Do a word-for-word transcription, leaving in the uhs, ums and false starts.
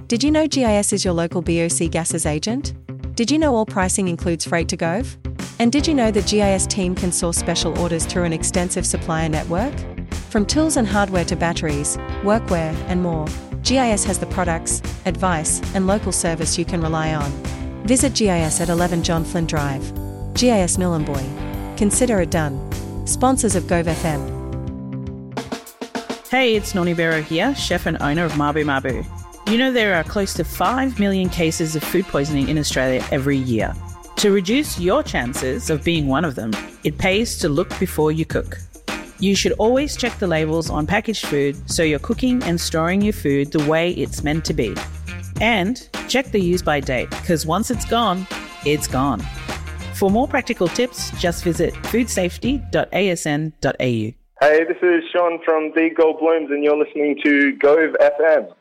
Did you know G I S is your local B O C gases agent? Did you know all pricing includes freight to Gove? And did you know the G I S team can source special orders through an extensive supplier network? From tools and hardware to batteries, workwear, and more, G I S has the products, advice, and local service you can rely on. Visit G I S at eleven John Flynn Drive. G I S Nhulunbuy. Consider it done. Sponsors of Gove F M. Hey, it's Noni Vero here, chef and owner of Mabu Mabu. You know there are close to five million cases of food poisoning in Australia every year. To reduce your chances of being one of them, it pays to look before you cook. You should always check the labels on packaged food so you're cooking and storing your food the way it's meant to be. And check the use-by date, because once it's gone, it's gone. For more practical tips, just visit food safety dot a s n dot a u. Hey, this is Sean from The Gold Blooms, and you're listening to Gove F M.